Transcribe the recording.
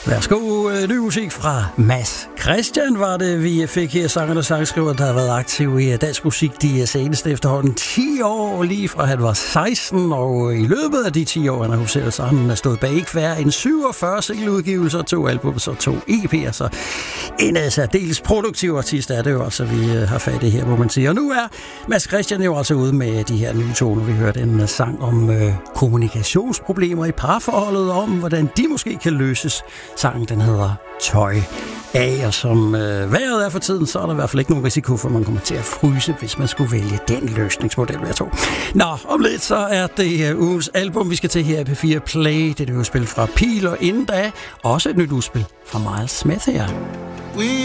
Værsgo, ny musik fra Mads Christian var det, vi fik her. Sangeren og sangskriver, der har været aktiv i dansk musik de seneste efterhånden 10 år, lige fra han var 16, og i løbet af de 10 år, han har huseret sig, han har stået bag ikke færre end 47 singleudgivelser, 2 album, så 2 EP'er, så en særdeles produktiv artist er det jo altså, vi har fat i her, må man sige. Og nu er Mads Christian jo altså ude med de her nye toner. Vi hørte en sang om kommunikationsproblemer i parforholdet, om hvordan de måske kan løses. Sangen, den hedder Tøj af, og som vejret er for tiden, så er der i hvert fald ikke nogen risiko for, at man kommer til at fryse, hvis man skulle vælge den løsningsmodel, vil jeg tro. Nå, om lidt så er det ugens album, vi skal til her i P4 Play. Det er et udspil fra Pil, og inden da også et nyt udspil fra Miles Smith her.